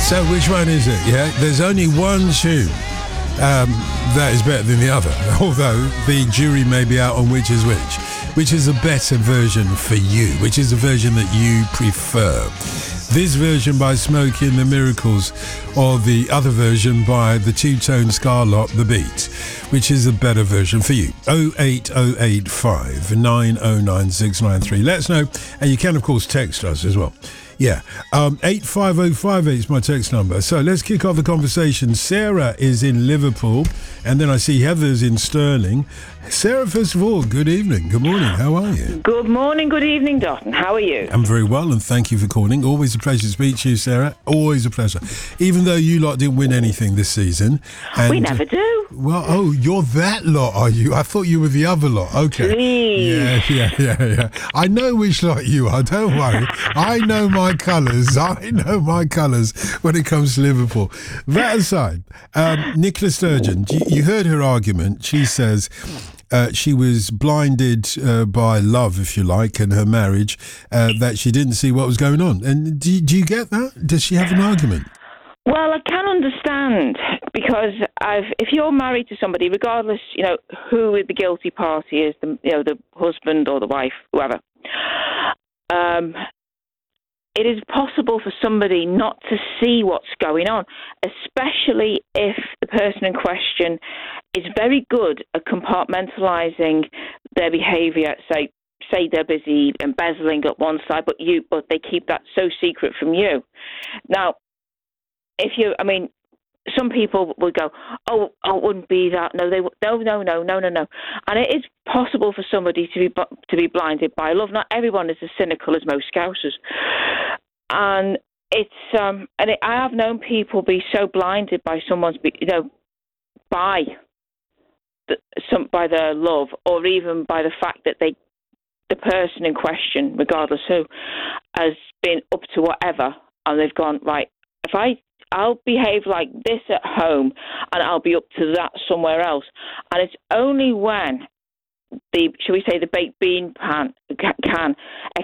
So which one is it? Yeah, there's only one tune that is better than the other, although the jury may be out on which is a better version for you, which is the version that you prefer. This version by Smokey and the Miracles, or the other version by the two-tone Scarlett, The Beat, which is a better version for you. 08085 909 693. Let us know, and you can of course text us as well. Yeah, 85058 is my text number. So let's kick off the conversation. Sarah is in Liverpool, and then I see Heather's in Stirling. Sarah, first of all, good evening. Good morning. How are you? Good morning, good evening, Dotton. How are you? I'm very well, and thank you for calling. Always a pleasure to speak to you, Sarah. Always a pleasure. Even though you lot didn't win anything this season. And, we never do. Well, you're that lot, are you? I thought you were the other lot. Okay. Please. Yeah. I know which lot you are. Don't worry. I know my colours. When it comes to Liverpool. That aside, Nicola Sturgeon, you heard her argument. She says she was blinded by love, if you like, and her marriage, that she didn't see what was going on. And do you get that? Does she have an argument? Well, I can understand, because if you're married to somebody, regardless, who the guilty party is, the husband or the wife, whoever, it is possible for somebody not to see what's going on, especially if the person in question is very good at compartmentalising their behaviour. Say they're busy embezzling at one side, but they keep that so secret from you. Now, some people would go, oh, it wouldn't be that. No, no. And it is possible for somebody to be blinded by love. Not everyone is as cynical as most Scousers. And I have known people be so blinded by someone's, by their love, or even by the fact that the person in question, regardless who, has been up to whatever, and they've gone, right, I'll behave like this at home, and I'll be up to that somewhere else. And it's only when the baked bean can